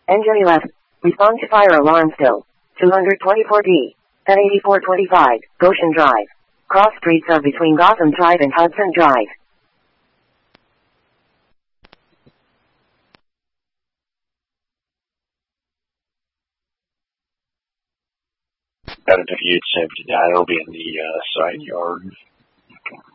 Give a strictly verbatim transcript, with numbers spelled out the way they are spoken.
Engine eleven. Respond to fire alarm still. two twenty-four D. At eighty-four twenty-five, Goshen Drive. Cross streets are between Gotham Drive and Hudson Drive. Got a defeated seventy-nine. It'll be in the uh, side yard.